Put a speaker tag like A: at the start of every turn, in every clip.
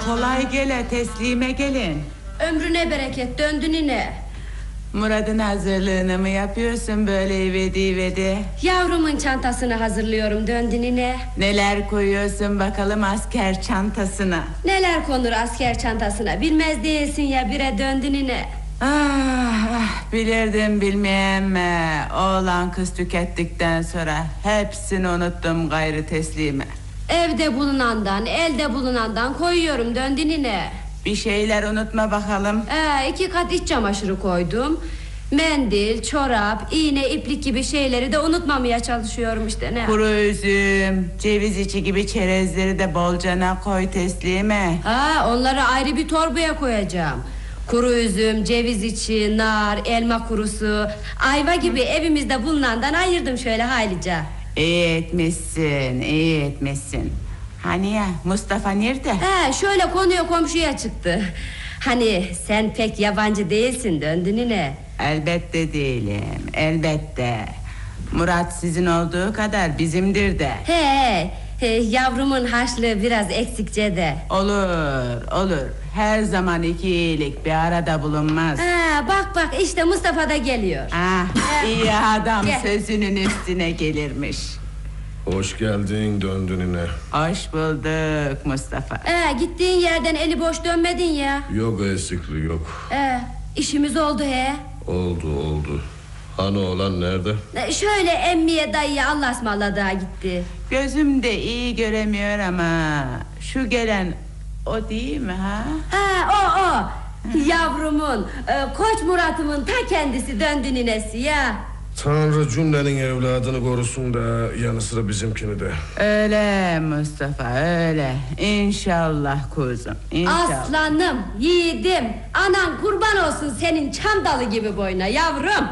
A: kolay gele, teslime gelin.
B: Ömrüne bereket, döndün yine.
A: Murat'ın hazırlığını mı yapıyorsun böyle ivedi?
B: Yavrumun çantasını hazırlıyorum, döndün yine.
A: Neler koyuyorsun bakalım asker çantasına?
B: Neler konur asker çantasına, bilmez değilsin ya, bire döndün yine.
A: Bilirdim bilmeyen mi? Oğlan kız tükettikten sonra hepsini unuttum gayrı teslime.
B: Evde bulunandan, elde bulunandan koyuyorum, döndün yine.
A: Bir şeyler unutma bakalım.
B: 2 kat iç çamaşırı koydum. Mendil, çorap, iğne, iplik gibi şeyleri de unutmamaya çalışıyorum işte ne.
A: Kuru üzüm, ceviz içi gibi çerezleri de bolcana koy teslime.
B: Onları ayrı bir torbaya koyacağım. Kuru üzüm, ceviz içi, nar, elma kurusu, ayva gibi evimizde bulunandan ayırdım şöyle haylice.
A: İyi etmişsin. Hani ya Mustafa nerede?
B: Şöyle konuya komşuya çıktı. Hani sen pek yabancı değilsin, döndün yine.
A: Elbette değilim, elbette. Murat sizin olduğu kadar bizimdir de.
B: Yavrumun harçlığı biraz eksikçe de.
A: Olur. Her zaman iki iyilik bir arada bulunmaz.
B: Bak işte Mustafa da geliyor.
A: İyi adam
B: Gel.
A: sözünün üstüne gelirmiş.
C: Hoş geldin, döndün yine.
A: Hoş bulduk Mustafa.
B: Gittiğin yerden eli boş dönmedin ya.
C: Yok eksikliği yok.
B: İşimiz oldu
C: Oldu. Hani oğlan nerede?
B: Şöyle emmiye dayıya Allah ısmarladığa gitti.
A: Gözüm de iyi göremiyor ama şu gelen o değil mi ha?
B: O yavrumun, Koç Murat'ımın ta kendisi, döndü ninesi ya.
C: Tanrı cümlenin evladını korusun da yanı sıra bizimkini de.
A: Öyle Mustafa öyle. İnşallah kuzum, inşallah.
B: Aslanım, yiğidim, anan kurban olsun senin çam dalı gibi boyuna yavrum.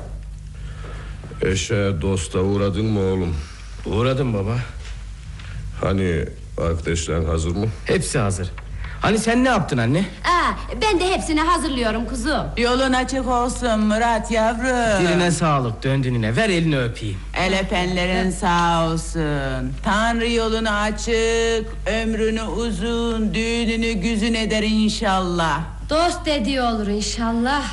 C: Eşe dosta uğradın mı oğlum?
D: Uğradım baba.
C: Hani arkadaşların hazır mı?
D: Hepsi hazır. Hani sen ne yaptın anne?
B: Ben de hepsini hazırlıyorum kuzum.
A: Yolun açık olsun Murat yavrum.
D: Diline sağlık, döndüğüne ver elini öpeyim.
A: El öpenlerin sağ olsun. Tanrı yolunu açık, ömrünü uzun, düğününü güzün eder inşallah.
B: Dost dediği olur inşallah.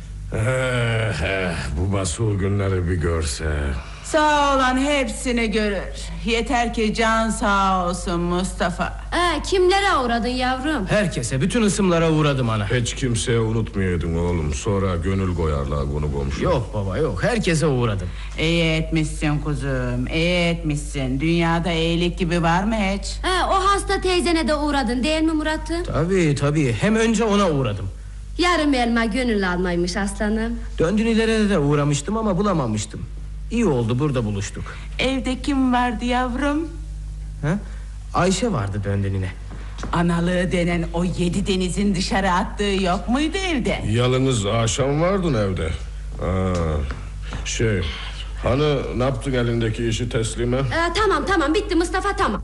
C: Bu basıl günleri bir görse.
A: Sağ olan hepsini görür. Yeter ki can sağ olsun Mustafa.
B: Kimlere uğradın yavrum?
D: Herkese, bütün ısımlara uğradım ana.
C: Hiç kimseye unutmayaydın oğlum. Sonra gönül koyarlar bunu komşu.
D: Yok baba yok, herkese uğradım.
A: İyi etmişsin kuzum, iyi etmişsin. Dünyada iyilik gibi var mı hiç?
B: O hasta teyzene de uğradın değil mi Murat'ım?
D: Tabii, hem önce ona uğradım.
B: Yarım elma gönül almaymış aslanım.
D: Döndünilere de uğramıştım ama bulamamıştım. İyi oldu, burada buluştuk.
A: Evde kim vardı yavrum?
D: Ayşe vardı döndünine.
A: Analığı denen o 7 denizin dışarı attığı yok muydu evde?
C: Yalnız akşam vardın evde. Hani ne yaptın elindeki işi teslime?
B: Tamam bitti Mustafa, tamam.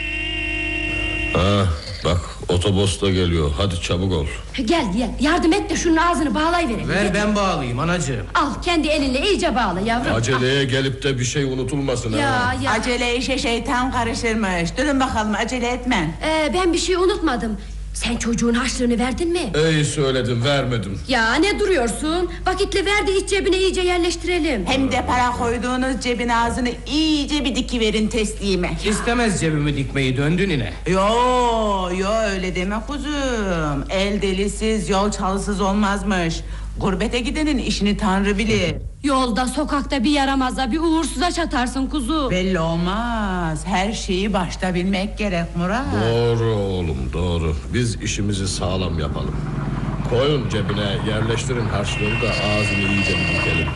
C: Bak otobüs da geliyor. Hadi çabuk ol.
B: Gel yardım et de şunun ağzını bağlayıverelim.
D: Ver ben bağlayayım anacığım.
B: Al kendi elinle iyice bağla yavrum.
C: Aceleye gelip de bir şey unutulmasın.
B: Ya.
A: Acele işe şeytan karışırmış. Durun bakalım, acele etmen.
B: Ben bir şey unutmadım. Sen çocuğun harçlığını verdin mi?
C: İyi söyledim, vermedim.
B: Ya ne duruyorsun? Vakitle ver de iç cebine iyice yerleştirelim.
A: Hem de para koyduğunuz cebin ağzını iyice bir dikiverin teslime.
D: İstemez cebimi dikmeyi döndünine.
A: Yo öyle deme kuzum. El delisiz, yol çalısız olmazmış. Gurbete gidenin işini Tanrı bilir.
B: Yolda sokakta bir yaramaza, bir uğursuza çatarsın kuzu.
A: Belli olmaz. Her şeyi başta bilmek gerek Murat.
C: Doğru oğlum, doğru. Biz işimizi sağlam yapalım. Koyun cebine, yerleştirin harçlığını da ağzını iyice bir dikelim.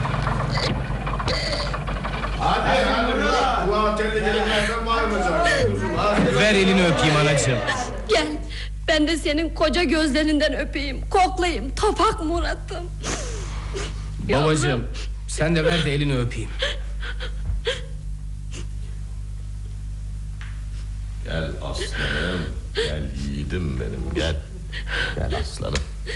C: Hadi
D: Ver elini öpeyim anacığım.
B: Gel, ben de senin koca gözlerinden öpeyim, koklayayım, topak Murat'ım.
D: Babacığım, sen de ver de elini öpeyim.
C: Gel aslanım, gel yiğidim benim, gel. Gel aslanım.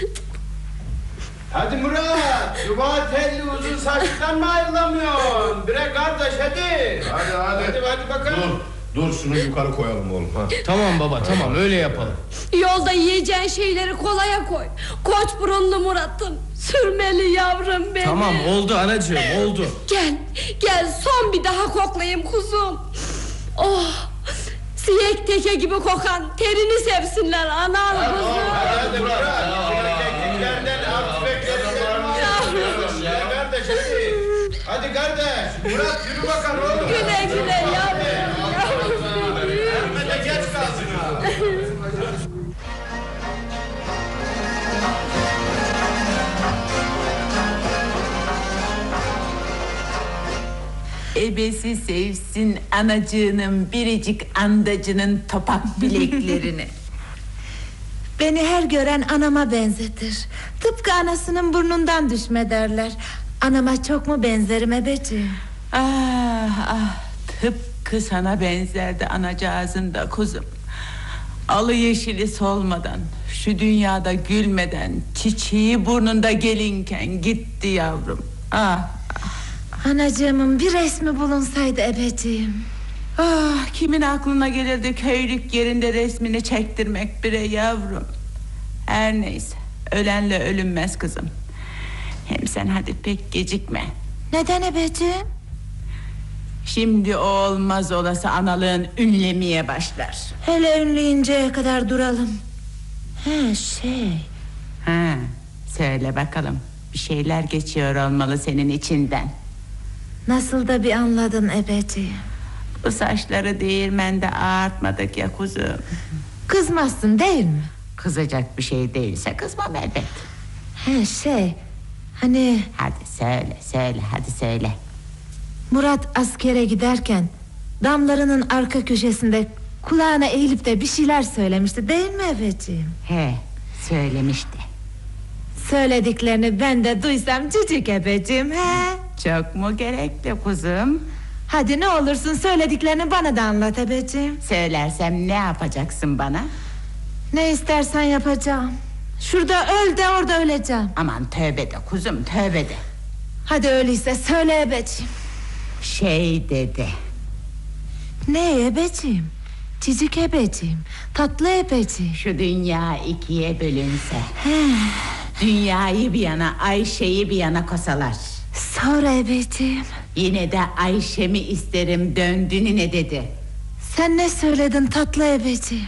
E: Hadi Murat, Yuva telli uzun saçtan mı ayrılamıyorsun? Bre kardeş hadi.
C: Hadi
E: bakalım.
C: Dur şunu yukarı koyalım oğlum.
D: Tamam baba, tamam öyle yapalım.
B: Yolda yiyeceğin şeyleri kolaya koy. Koç burunlu Murat'ım. Sürmeli yavrum benim.
D: Tamam oldu anacığım oldu.
B: Gel son bir daha koklayayım kuzum. Oh, siyek teke gibi kokan terini sevsinler anam kuzum.
E: Hadi Murat. Kekiklerden kardeş hadi. Hadi kardeş. Murat yürü bakalım oğlum.
B: Güle güle yavrum.
E: Ermede geç kalsın ha.
A: Ebesi sevsin anacığının biricik andacının topak bileklerini.
F: Beni her gören anama benzetir. Tıpkı anasının burnundan düşme derler. Anama çok mu benzerim ebeciğim?
A: Ah tıpkı sana benzerdi anacığızın da kuzum. Alı yeşili solmadan, şu dünyada gülmeden, çiçeği burnunda gelinken gitti yavrum.
F: Anacığımın bir resmi bulunsaydı ebeciğim.
A: Kimin aklına gelirdi köylük yerinde resmini çektirmek bire yavrum. Her neyse, ölenle ölünmez kızım. Hem sen hadi pek gecikme.
F: Neden ebeciğim?
A: Şimdi o olmaz olası analığın ünlemeye başlar.
F: Hele ünleyinceye kadar duralım.
A: Söyle bakalım. Bir şeyler geçiyor olmalı senin içinden.
F: Nasıl da bir anladın ebeciğim.
A: Bu saçları değirmende ağartmadık ya kuzum.
F: Kızmazsın değil mi?
A: Kızacak bir şey değilse kızmam elbet.
F: Hani
A: Hadi söyle hadi söyle.
F: Murat askere giderken damlarının arka köşesinde kulağına eğilip de bir şeyler söylemişti değil mi ebeciğim?
A: Söylemişti.
F: Söylediklerini ben de duysam cicik ebeciğim
A: Çok mu gerekli kuzum?
F: Hadi ne olursun söylediklerini bana da anlat ebeciğim.
A: Söylersem ne yapacaksın bana?
F: Ne istersen yapacağım. Şurada öl de orada öleceğim.
A: Aman tövbe de kuzum tövbe de.
F: Hadi öyleyse söyle ebeciğim.
A: Dedi.
F: Ne ebeciğim? Cicik ebeciğim, tatlı ebeciğim.
A: Şu dünya ikiye bölünse. Dünyayı bir yana, Ayşe'yi bir yana kosalar.
F: Sonra ebeciğim.
A: Yine de Ayşe'mi isterim döndüğünü ne dedi?
F: Sen ne söyledin tatlı ebeciğim?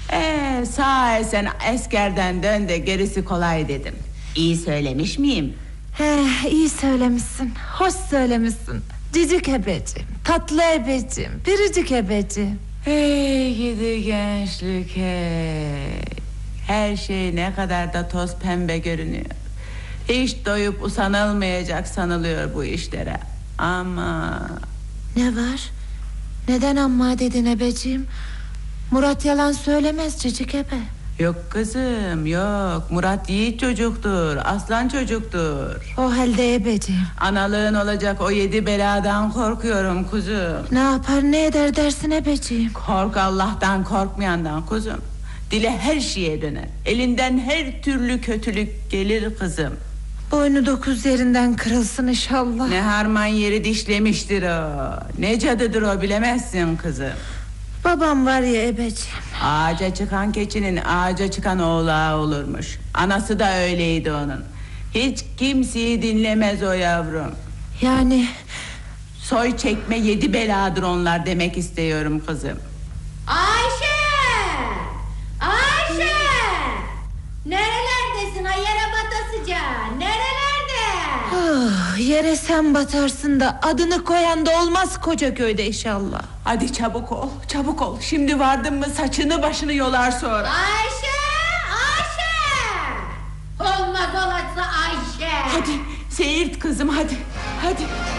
A: Sağ sen askerden dön de gerisi kolay dedim. İyi söylemiş miyim?
F: İyi söylemişsin, hoş söylemişsin. Cicik ebeciğim, tatlı ebeciğim, biricik ebeciğim.
A: Hey gidi gençlik hey. Her şey ne kadar da toz pembe görünüyor. Hiç doyup usanılmayacak sanılıyor bu işlere. Ama
F: Ne var? Neden amma dedin ebeciğim? Murat yalan söylemez cicik ebe.
A: yok kızım yok. Murat yiğit çocuktur, aslan çocuktur.
F: O halde ebeciğim.
A: Analığın olacak o 7 beladan korkuyorum kuzum.
F: Ne yapar ne eder dersin ebeciğim?
A: Kork Allah'tan korkmayandan kuzum. Dile her şeye döner. Elinden her türlü kötülük gelir kızım.
F: Boynu 9 yerinden kırılsın inşallah.
A: Ne harman yeri dişlemiştir o. Ne cadıdır o bilemezsin kızım.
F: Babam var ya ebeciğim.
A: Ağaca çıkan keçinin ağaca çıkan oğlağı olurmuş. Anası da öyleydi onun. Hiç kimseyi dinlemez o yavrum.
F: Yani
A: Soy çekme 7 beladır onlar demek istiyorum kızım.
B: Ayşe! Nerelerdesin ha yere batasıca? Nerelerde?
F: yere sen batarsın da adını koyan da olmaz koca köyde inşallah.
A: Hadi çabuk ol, çabuk ol. Şimdi vardın mı saçını başını yolar sonra.
B: Ayşe! Olmaz olası Ayşe!
A: Hadi seyirt kızım hadi. Hadi.